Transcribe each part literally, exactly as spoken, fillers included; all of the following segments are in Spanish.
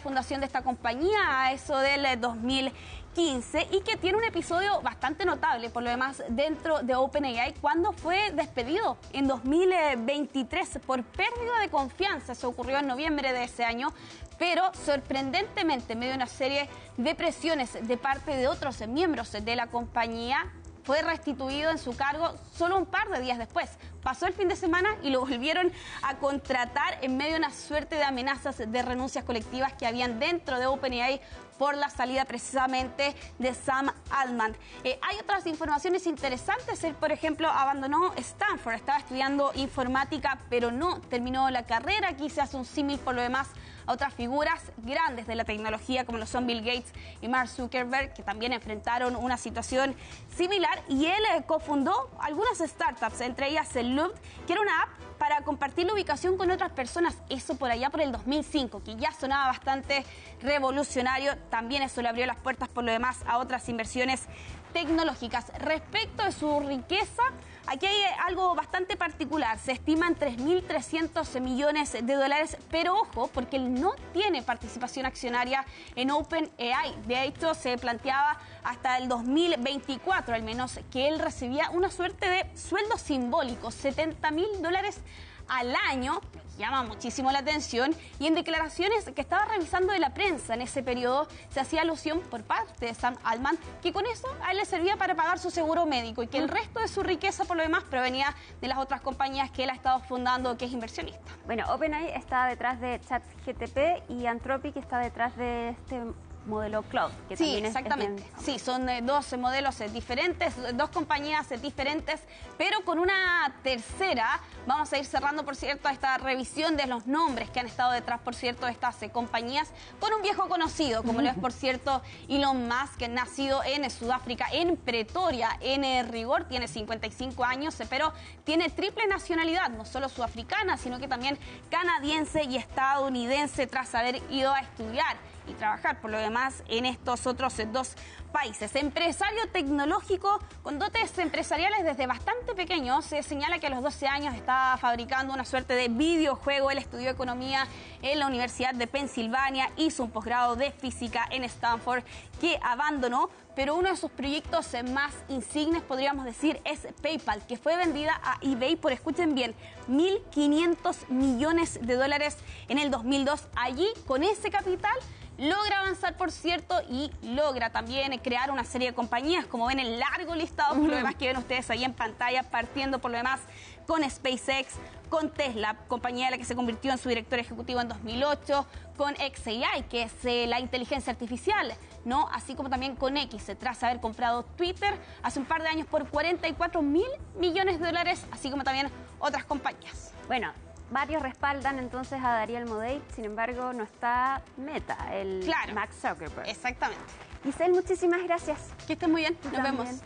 fundación de esta compañía a eso del dos mil quince y que tiene un episodio bastante notable, por lo demás, dentro de OpenAI, cuando fue despedido en dos mil veintitrés por pérdida de confianza. Eso ocurrió en noviembre de ese año, pero sorprendentemente, en medio de una serie de presiones de parte de otros miembros de la compañía, fue restituido en su cargo solo un par de días después. Pasó el fin de semana y lo volvieron a contratar en medio de una suerte de amenazas de renuncias colectivas que habían dentro de OpenAI por la salida precisamente de Sam Altman. Eh, hay otras informaciones interesantes. Él, por ejemplo, abandonó Stanford, estaba estudiando informática, pero no terminó la carrera. Aquí se hace un símil por lo demás a otras figuras grandes de la tecnología como lo son Bill Gates y Mark Zuckerberg, que también enfrentaron una situación similar, y él eh, cofundó algunas startups, entre ellas el Loop, que era una app para compartir la ubicación con otras personas, eso por allá por el dos mil cinco, que ya sonaba bastante revolucionario. También eso le abrió las puertas por lo demás a otras inversiones tecnológicas. Respecto de su riqueza, aquí hay algo bastante particular. Se estiman tres mil trescientos millones de dólares, pero ojo, porque él no tiene participación accionaria en OpenAI. De hecho, se planteaba hasta el dos mil veinticuatro, al menos, que él recibía una suerte de sueldo simbólico, setenta mil dólares al año. Llama muchísimo la atención, y en declaraciones que estaba revisando de la prensa en ese periodo se hacía alusión por parte de Sam Altman que con eso a él le servía para pagar su seguro médico y que el resto de su riqueza por lo demás provenía de las otras compañías que él ha estado fundando, que es inversionista. Bueno, OpenAI está detrás de ChatGPT y Anthropic está detrás de este modelo Cloud, que sí, también exactamente. Es, es bien... Sí, son eh, dos modelos eh, diferentes, dos compañías eh, diferentes, pero con una tercera. Vamos a ir cerrando, por cierto, esta revisión de los nombres que han estado detrás, por cierto, de estas eh, compañías, con un viejo conocido, como lo es, por cierto, Elon Musk, que nacido en Sudáfrica, en Pretoria, en eh, rigor, tiene cincuenta y cinco años, eh, pero tiene triple nacionalidad, no solo sudafricana, sino que también canadiense y estadounidense, tras haber ido a estudiar y trabajar por lo demás en estos otros dos países. Empresario tecnológico con dotes empresariales desde bastante pequeño. Se señala que a los doce años estaba fabricando una suerte de videojuego. Él estudió economía en la Universidad de Pensilvania, hizo un posgrado de física en Stanford que abandonó, pero uno de sus proyectos más insignes, podríamos decir, es PayPal, que fue vendida a eBay por, escuchen bien, mil quinientos millones de dólares en el dos mil dos. Allí, con ese capital, logra avanzar, por cierto, y logra también crear una serie de compañías, como ven el largo listado, por lo demás que ven ustedes ahí en pantalla, partiendo por lo demás con SpaceX, con Tesla, compañía de la que se convirtió en su director ejecutivo en dos mil ocho, con xAI, que es eh, la inteligencia artificial, ¿no? Así como también con X, tras haber comprado Twitter hace un par de años por cuarenta y cuatro mil millones de dólares, así como también otras compañías. Bueno, varios respaldan entonces a Dariel Modei, sin embargo no está Meta, el claro, Mark Zuckerberg. Exactamente. Giselle, muchísimas gracias. Que estén muy bien, nos También. vemos.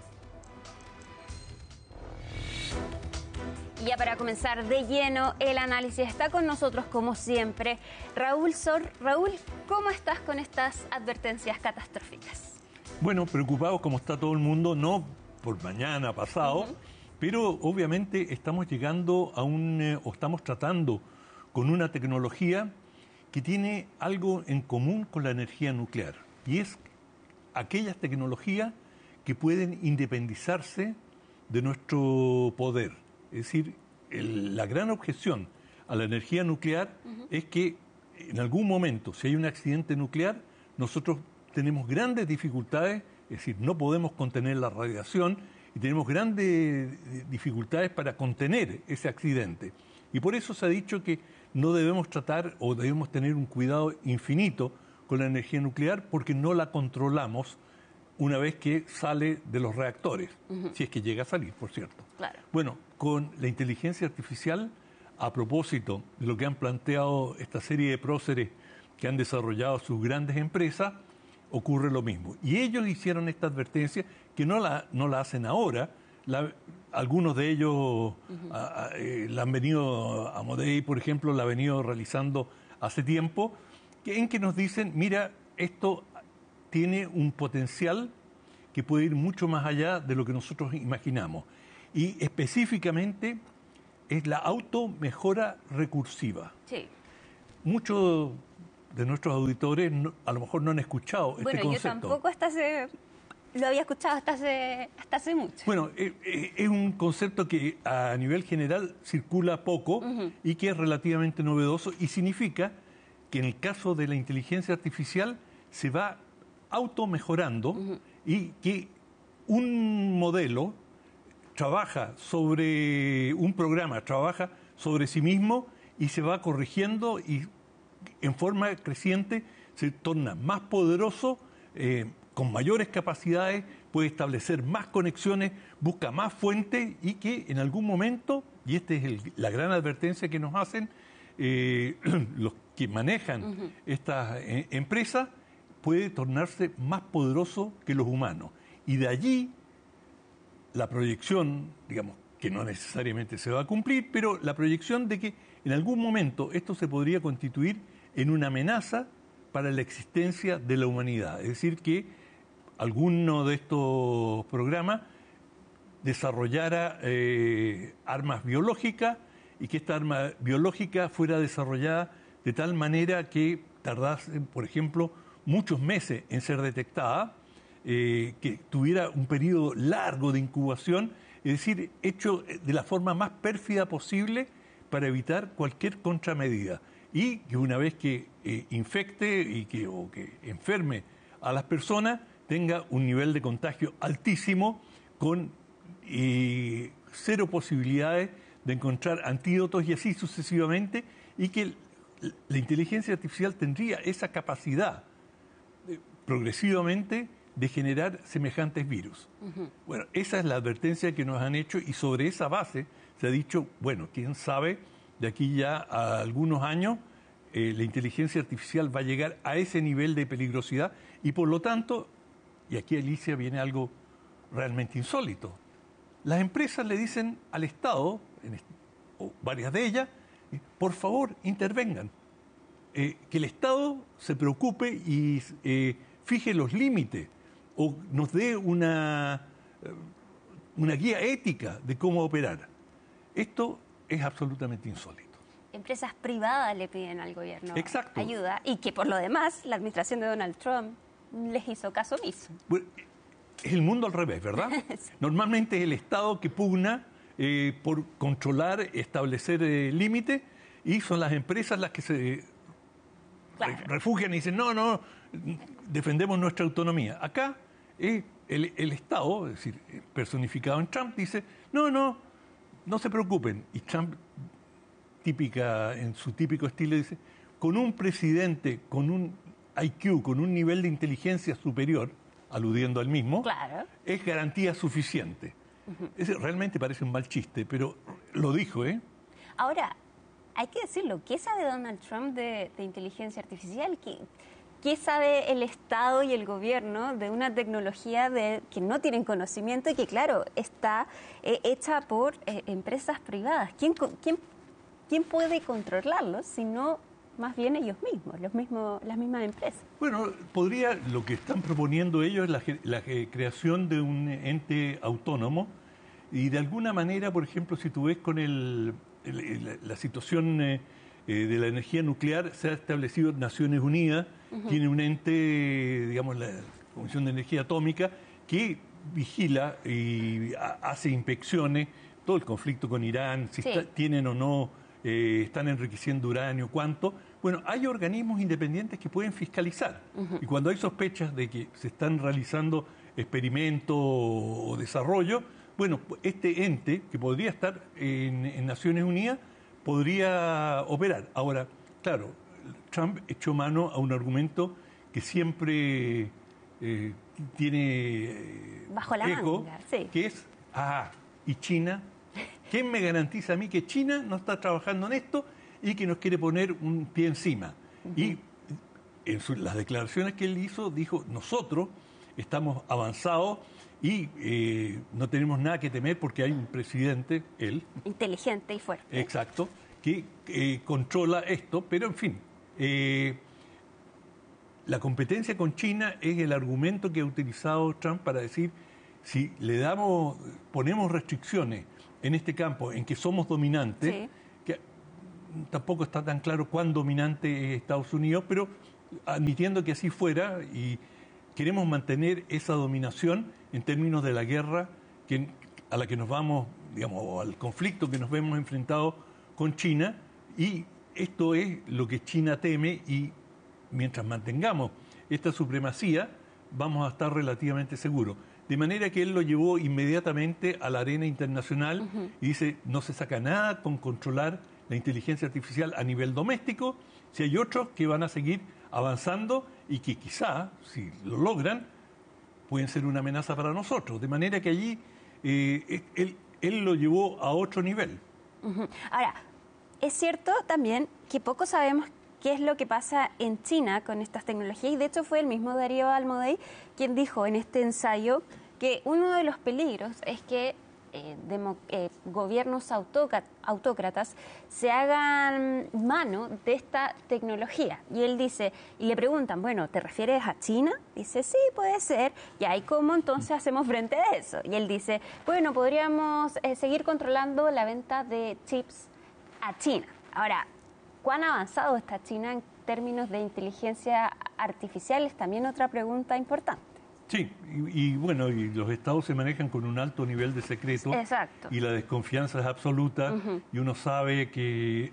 Y ya para comenzar de lleno el análisis, está con nosotros como siempre Raúl Sor. Raúl, ¿cómo estás con estas advertencias catastróficas? Bueno, preocupado como está todo el mundo, no por mañana, pasado, uh-huh. pero obviamente estamos llegando a un, eh, o estamos tratando con una tecnología que tiene algo en común con la energía nuclear, y es aquellas tecnologías que pueden independizarse de nuestro poder. Es decir, el, la gran objeción a la energía nuclear uh-huh. es que en algún momento, si hay un accidente nuclear, nosotros tenemos grandes dificultades, es decir, no podemos contener la radiación y tenemos grandes dificultades para contener ese accidente. Y por eso se ha dicho que no debemos tratar o debemos tener un cuidado infinito con la energía nuclear porque no la controlamos una vez que sale de los reactores, uh-huh. si es que llega a salir, por cierto. Claro. Bueno, con la inteligencia artificial, a propósito de lo que han planteado esta serie de próceres que han desarrollado sus grandes empresas, ocurre lo mismo. Y ellos hicieron esta advertencia, que no la, no la hacen ahora, la, algunos de ellos uh-huh. a, a, eh, la han venido, a Modei, por ejemplo, la ha venido realizando hace tiempo, que, en que nos dicen, mira, esto tiene un potencial que puede ir mucho más allá de lo que nosotros imaginamos. Y específicamente es la automejora recursiva. Sí. Muchos de nuestros auditores no, a lo mejor no han escuchado este bueno, concepto. Bueno, yo tampoco hasta hace, lo había escuchado hasta hace, hasta hace mucho. Bueno, eh, eh, es un concepto que a nivel general circula poco uh-huh. y que es relativamente novedoso y significa que en el caso de la inteligencia artificial se va automejorando uh-huh. y que un modelo trabaja sobre un programa, trabaja sobre sí mismo y se va corrigiendo y en forma creciente se torna más poderoso, eh, con mayores capacidades, puede establecer más conexiones, busca más fuentes y que en algún momento, y esta es el, la gran advertencia que nos hacen eh, los que manejan uh-huh. estas eh, empresas, puede tornarse más poderoso que los humanos. Y de allí la proyección, digamos, que no necesariamente se va a cumplir, pero la proyección de que en algún momento esto se podría constituir en una amenaza para la existencia de la humanidad. Es decir, que alguno de estos programas desarrollara eh, armas biológicas y que esta arma biológica fuera desarrollada de tal manera que tardase, por ejemplo, muchos meses en ser detectada, eh, que tuviera un periodo largo de incubación, es decir, hecho de la forma más pérfida posible para evitar cualquier contramedida. Y que una vez que eh, infecte y que, o que enferme a las personas, tenga un nivel de contagio altísimo con eh, cero posibilidades de encontrar antídotos y así sucesivamente, y que la inteligencia artificial tendría esa capacidad eh, progresivamente de generar semejantes virus. Uh-huh. Bueno, esa es la advertencia que nos han hecho y sobre esa base se ha dicho, bueno, quién sabe, de aquí ya a algunos años eh, la inteligencia artificial va a llegar a ese nivel de peligrosidad y por lo tanto, y aquí Alicia viene algo realmente insólito, las empresas le dicen al Estado, en este, o varias de ellas, eh, por favor intervengan, eh, que el Estado se preocupe y eh, fije los límites o nos dé una, una guía ética de cómo operar. Esto es absolutamente insólito. Empresas privadas le piden al gobierno Exacto. ayuda y que por lo demás la administración de Donald Trump les hizo caso omiso. Bueno, es el mundo al revés, ¿verdad? Sí. Normalmente es el Estado que pugna eh, por controlar, establecer eh, límites y son las empresas las que se claro. re- refugian y dicen, no, no, defendemos nuestra autonomía. Acá eh, el, el Estado, es decir, personificado en Trump, dice, no, no, no se preocupen. Y Trump, típica, en su típico estilo, dice, con un presidente, con un I Q, con un nivel de inteligencia superior, aludiendo al mismo, claro. es garantía suficiente. Uh-huh. Ese realmente parece un mal chiste, pero lo dijo, ¿eh? Ahora, hay que decirlo, ¿qué sabe Donald Trump de, de inteligencia artificial? ¿Qué, ¿Qué sabe el Estado y el gobierno de una tecnología de, que no tienen conocimiento y que, claro, está eh, hecha por eh, empresas privadas? ¿Quién, quién, ¿Quién puede controlarlos si no más bien ellos mismos, los mismos, las mismas empresas? Bueno, podría, lo que están proponiendo ellos es la, la creación de un ente autónomo y de alguna manera, por ejemplo, si tú ves con el, el, la, la situación eh, de la energía nuclear, se ha establecido Naciones Unidas, uh-huh. tiene un ente, digamos, la Comisión de Energía Atómica, que vigila y hace inspecciones, todo el conflicto con Irán, si sí. está, tienen o no, eh, están enriqueciendo uranio, cuánto. Bueno, hay organismos independientes que pueden fiscalizar. Uh-huh. Y cuando hay sospechas de que se están realizando experimentos o desarrollo, bueno, este ente, que podría estar en, en Naciones Unidas, podría operar. Ahora, claro, Trump echó mano a un argumento que siempre eh, tiene eh, bajo la eco, manga, sí. que es, ah, ¿y China? ¿Quién me garantiza a mí que China no está trabajando en esto y que nos quiere poner un pie encima? Uh-huh. Y en su, las declaraciones que él hizo, dijo, nosotros estamos avanzados y eh, no tenemos nada que temer porque hay un presidente, él... inteligente y fuerte. Exacto, que eh, controla esto, pero en fin, eh, la competencia con China es el argumento que ha utilizado Trump para decir, si le damos, ponemos restricciones en este campo en que somos dominantes, sí. que tampoco está tan claro cuán dominante es Estados Unidos, pero admitiendo que así fuera, y queremos mantener esa dominación en términos de la guerra que, a la que nos vamos, digamos, o al conflicto que nos vemos enfrentados con China, y esto es lo que China teme, y mientras mantengamos esta supremacía, vamos a estar relativamente seguros. De manera que él lo llevó inmediatamente a la arena internacional uh-huh. y dice, no se saca nada con controlar la inteligencia artificial a nivel doméstico, si hay otros que van a seguir avanzando y que quizá, si lo logran, pueden ser una amenaza para nosotros. De manera que allí eh, él, él lo llevó a otro nivel. Uh-huh. Ahora, es cierto también que poco sabemos qué es lo que pasa en China con estas tecnologías, y de hecho fue el mismo Darío Almodei quien dijo en este ensayo que uno de los peligros es que eh, demo, eh, gobiernos autócratas se hagan mano de esta tecnología. Y él dice, y le preguntan, bueno, ¿te refieres a China? Dice, sí, puede ser. ¿Y ahí cómo entonces hacemos frente a eso? Y él dice, bueno, podríamos eh, seguir controlando la venta de chips a China. Ahora, ¿cuán avanzado está China en términos de inteligencia artificial? Es también otra pregunta importante. Sí, y, y bueno, y los estados se manejan con un alto nivel de secreto. Exacto. Y la desconfianza es absoluta. Uh-huh. Y uno sabe que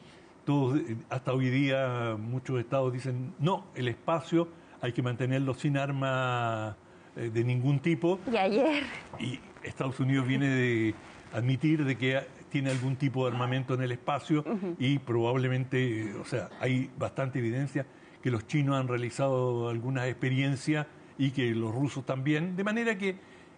todos, hasta hoy día muchos estados dicen, no, el espacio hay que mantenerlo sin armas eh, de ningún tipo. Y ayer. Y Estados Unidos viene de admitir de que tiene algún tipo de armamento en el espacio uh-huh. y probablemente, o sea, hay bastante evidencia que los chinos han realizado algunas experiencias y que los rusos también, de manera que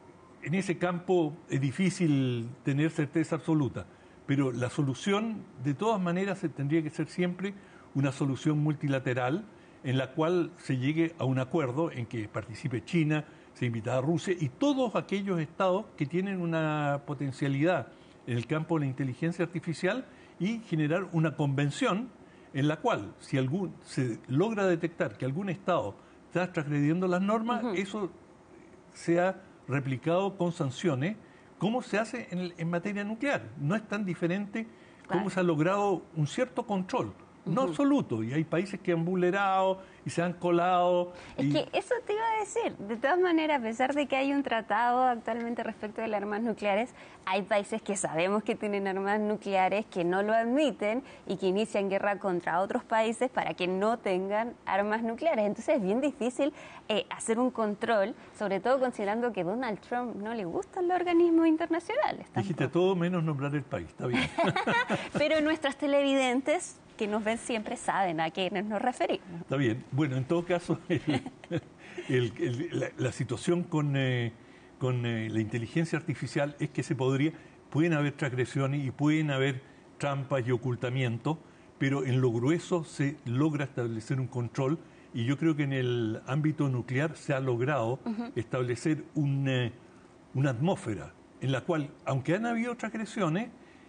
en ese campo es difícil tener certeza absoluta, pero la solución de todas maneras tendría que ser siempre una solución multilateral en la cual se llegue a un acuerdo en que participe China, se invita a Rusia y todos aquellos estados que tienen una potencialidad en el campo de la inteligencia artificial, y generar una convención en la cual, si algún se logra detectar que algún estado está transgrediendo las normas, uh-huh. eso sea replicado con sanciones, como se hace en, el, en materia nuclear. No es tan diferente claro. como se ha logrado un cierto control. No uh-huh. absoluto, y hay países que han vulnerado y se han colado. Es y... que eso te iba a decir, de todas maneras, a pesar de que hay un tratado actualmente respecto de las armas nucleares, hay países que sabemos que tienen armas nucleares, que no lo admiten y que inician guerra contra otros países para que no tengan armas nucleares. Entonces es bien difícil eh, hacer un control, sobre todo considerando que a Donald Trump no le gustan los organismos internacionales. Tampoco. Dijiste todo menos nombrar el país, está bien. Pero nuestros televidentes que nos ven siempre saben a quiénes nos referimos. Está bien. Bueno, en todo caso, el, el, el, la, la situación con, eh, con eh, la inteligencia artificial es que se podría, pueden haber transgresiones y pueden haber trampas y ocultamientos, pero en lo grueso se logra establecer un control, y yo creo que en el ámbito nuclear se ha logrado uh-huh. establecer un, eh, una atmósfera en la cual, aunque han habido transgresiones,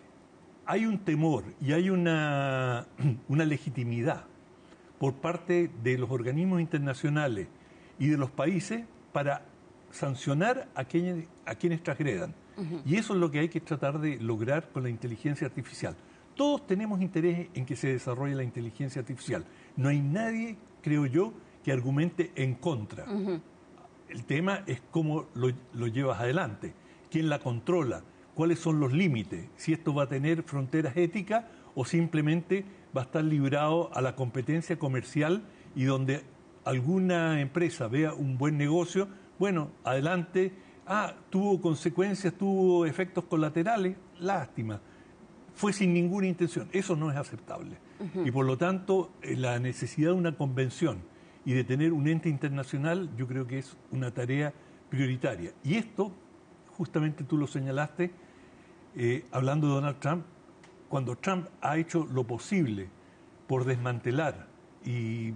hay un temor y hay una, una legitimidad por parte de los organismos internacionales y de los países para sancionar a quienes, a quienes transgredan. Uh-huh. Y eso es lo que hay que tratar de lograr con la inteligencia artificial. Todos tenemos interés en que se desarrolle la inteligencia artificial. No hay nadie, creo yo, que argumente en contra. Uh-huh. El tema es cómo lo, lo llevas adelante, quién la controla, cuáles son los límites, si esto va a tener fronteras éticas o simplemente va a estar librado a la competencia comercial, y donde alguna empresa vea un buen negocio, bueno, adelante, ah, tuvo consecuencias, tuvo efectos colaterales, lástima, fue sin ninguna intención, eso no es aceptable. Uh-huh. Y por lo tanto, la necesidad de una convención y de tener un ente internacional, yo creo que es una tarea prioritaria. Y esto, justamente tú lo señalaste, eh, hablando de Donald Trump, cuando Trump ha hecho lo posible por desmantelar y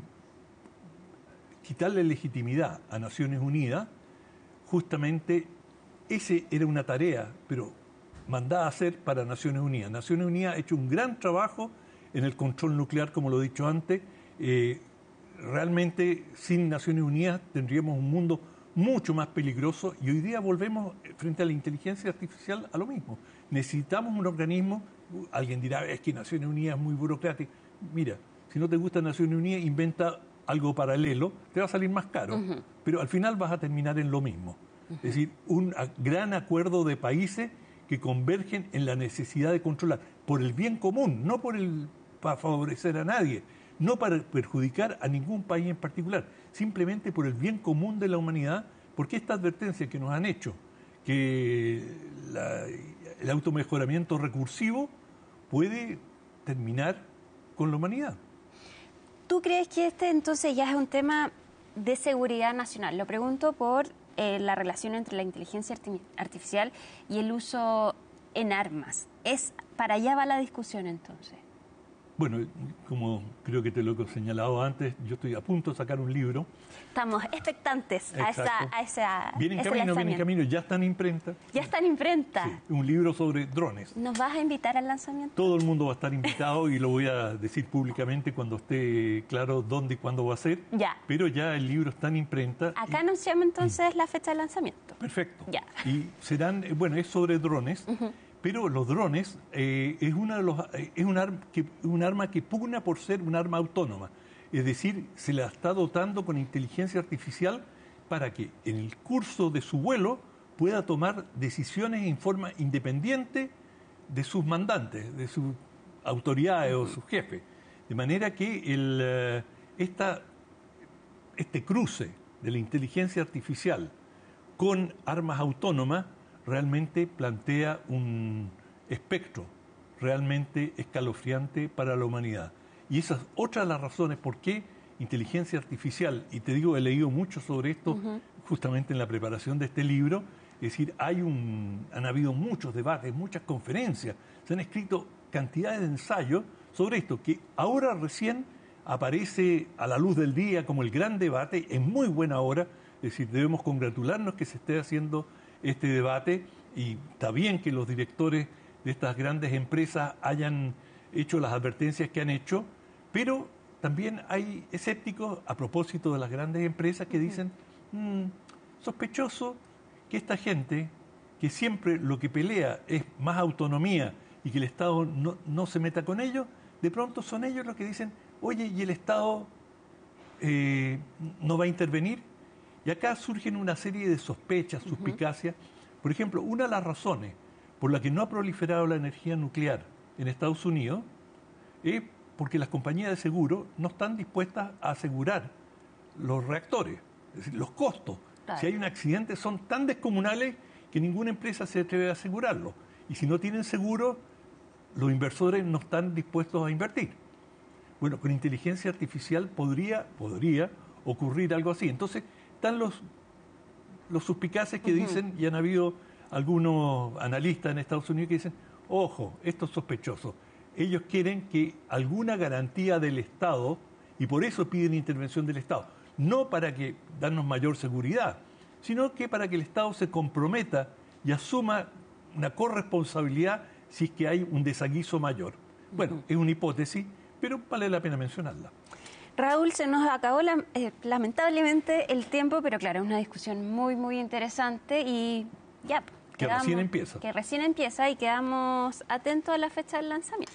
quitarle legitimidad a Naciones Unidas, justamente esa era una tarea, pero mandada a hacer para Naciones Unidas. Naciones Unidas ha hecho un gran trabajo en el control nuclear, como lo he dicho antes. Eh, realmente, sin Naciones Unidas tendríamos un mundo mucho más peligroso, y hoy día volvemos frente a la inteligencia artificial a lo mismo. Necesitamos un organismo Alguien dirá, es que Naciones Unidas es muy burocrático. Mira, si no te gusta Naciones Unidas, inventa algo paralelo, te va a salir más caro, uh-huh. pero al final vas a terminar en lo mismo. Uh-huh. Es decir, un gran acuerdo de países que convergen en la necesidad de controlar, por el bien común, no por el, para favorecer a nadie, no para perjudicar a ningún país en particular, simplemente por el bien común de la humanidad, porque esta advertencia que nos han hecho, que la, el automejoramiento recursivo puede terminar con la humanidad. ¿Tú crees que este entonces ya es un tema de seguridad nacional? Lo pregunto por eh, la relación entre la inteligencia artificial y el uso en armas. ¿Es para allá va la discusión entonces? Bueno, como creo que te lo he señalado antes, yo estoy a punto de sacar un libro. Estamos expectantes a esa, a esa Viene en camino, viene en camino, ya está en imprenta. ¿Ya está en imprenta? Sí, un libro sobre drones. ¿Nos vas a invitar al lanzamiento? Todo el mundo va a estar invitado y lo voy a decir públicamente cuando esté claro dónde y cuándo va a ser. Ya. Pero ya el libro está en imprenta. Acá y... anunciamos entonces mm. la fecha de lanzamiento. Perfecto. Ya. Y serán, bueno, es sobre drones. Uh-huh. Pero los drones eh, es, una de los, eh, es un, arma que, un arma que pugna por ser un arma autónoma. Es decir, se la está dotando con inteligencia artificial para que en el curso de su vuelo pueda tomar decisiones en forma independiente de sus mandantes, de sus autoridades o sus jefes. De manera que el, eh, esta, este cruce de la inteligencia artificial con armas autónomas realmente plantea un espectro realmente escalofriante para la humanidad. Y esa es otra de las razones por qué inteligencia artificial, y te digo, he leído mucho sobre esto uh-huh. justamente en la preparación de este libro, es decir, hay un, han habido muchos debates, muchas conferencias, se han escrito cantidades de ensayos sobre esto, que ahora recién aparece a la luz del día como el gran debate, en muy buena hora, es decir, debemos congratularnos que se esté haciendo este debate, y está bien que los directores de estas grandes empresas hayan hecho las advertencias que han hecho, pero también hay escépticos a propósito de las grandes empresas que dicen, mmm, sospechoso que esta gente, que siempre lo que pelea es más autonomía y que el Estado no, no se meta con ellos, de pronto son ellos los que dicen, oye, ¿y el Estado eh, no va a intervenir? Y acá surgen una serie de sospechas, suspicacias. Uh-huh. Por ejemplo, una de las razones por la que no ha proliferado la energía nuclear en Estados Unidos es porque las compañías de seguro no están dispuestas a asegurar los reactores, es decir, los costos. Claro. Si hay un accidente son tan descomunales que ninguna empresa se atreve a asegurarlo. Y si no tienen seguro, los inversores no están dispuestos a invertir. Bueno, con inteligencia artificial podría, podría ocurrir algo así. Entonces, están los, los suspicaces que uh-huh. dicen, y han habido algunos analistas en Estados Unidos que dicen, ojo, esto es sospechoso. Ellos quieren que alguna garantía del Estado, y por eso piden intervención del Estado, no para que darnos mayor seguridad, sino que para que el Estado se comprometa y asuma una corresponsabilidad si es que hay un desaguiso mayor. Bueno, uh-huh. es una hipótesis, pero vale la pena mencionarla. Raúl, se nos acabó la, eh, lamentablemente el tiempo, pero claro, es una discusión muy, muy interesante y ya. Que quedamos, recién empieza. Que recién empieza y quedamos atentos a la fecha del lanzamiento.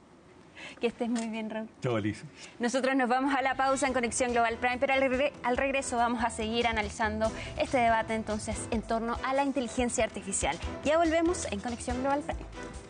Que estés muy bien, Raúl. Chao, Alicia. Nosotros nos vamos a la pausa en Conexión Global Prime, pero al, regre al regreso vamos a seguir analizando este debate entonces en torno a la inteligencia artificial. Ya volvemos en Conexión Global Prime.